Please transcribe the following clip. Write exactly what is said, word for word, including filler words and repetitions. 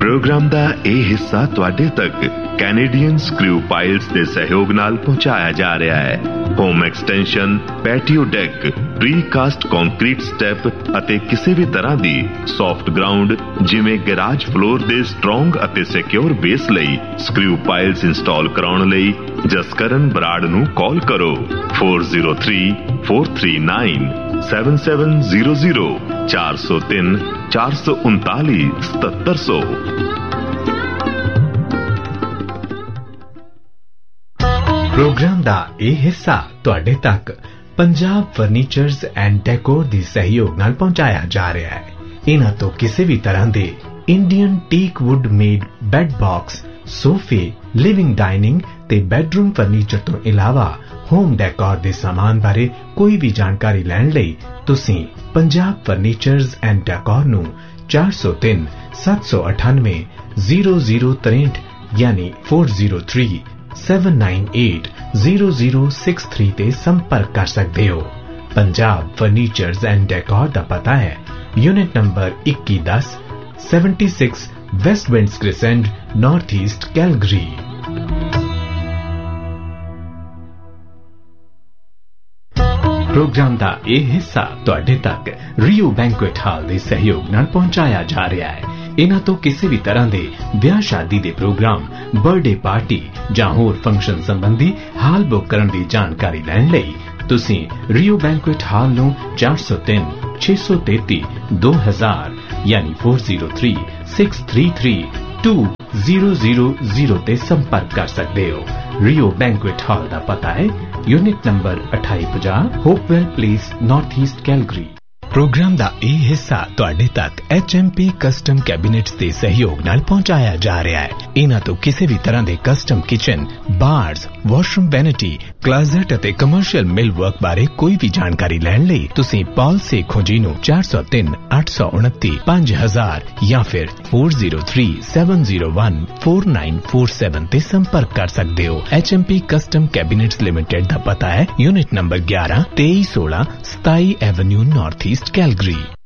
Programme का यह हिस्सा तुहाडे तक कैनेडियन स्क्रू पाइल्स के सहयोग नाल पहुंचाया जा रहा है। Home extension, patio deck, pre cast concrete step अते किसी भी तरह की सॉफ्ट ग्राउंड जिमें गैराज फ्लोर के स्ट्रोंग अते सिक्योर बेस लई स्क्रू पाइल्स इंस्टॉल कराउण लई जसकरण बराड़ नूं कॉल करो four zero three four three nine seven seven zero zero चार सौ तीन चार सौ उनताली सतहत्तर सौ। प्रोग्राम दा यह हिस्सा तुहाडे तक पंजाब फर्नीचर्स एंड डेकोर दी सहयोग नाल पहुंचाया जा रहा है। इन्हां तो किसी भी तरह दे Indian teak wood made bad box, सोफे, लिविंग डाइनिंग ते बेडरूम फर्नीचर तो इलावा होम डेकोर दे सामान बारे कोई भी जानकारी लैण लई तुसीं पंजाब फर्नीचर्स एंड डेकोर नूं चार सौ तीन सत्त सौ अठानवे जीरो जीरो तिरसठ यानी four zero three seven nine eight zero zero six three ते संपर्क कर सकते हो। पंजाब फर्नीचर्स एंड डेकोर दा पता है यूनिट नंबर इक्की दस seventy six waste winds crescent, north east Calgary. Programme का यह हिस्सा तुहाडे तक रियो बैंकुएट हाल के सहयोग नाल पहुंचाया जा रहा है। इन्हां तो किसी भी तरह के ब्याह शादी के प्रोग्राम, बर्थडे पार्टी जां होर फंक्शन संबंधी हाल बुक करन दी जानकारी लैण लई तुसीं रियो बैंकुएट हाल नूं चार सौ तीन छे सौ तेती दो हजार यानी four zero three six three three to zero zero zero ते संपर्क कर सकते हो। रियो बैंकुएट हॉल का पता है यूनिट नंबर अठाई पचास Hopewell place, north east Calgary. Programme का यह हिस्सा तुहाडे तक H M P custom cabinets के सहयोग नाल पहुंचाया जा रहा है। इन्हां तो किसी भी तरह के custom kitchen, bars, washroom vanity, closet अते कमर्शियल मिल वर्क बारे कोई भी जानकारी लैण लई तुसीं पॉल सेखों जी नूं चार सौ तीन अठ सौ उनती पांच हजार या फिर four zero three seven zero one four nine four seven ते संपर्क कर सकते हो। H M P custom cabinets limited का पता है यूनिट नंबर ग्यारह तेईस सोलह सताई एवेन्यू, नॉर्थ ईस्ट कैलगरी।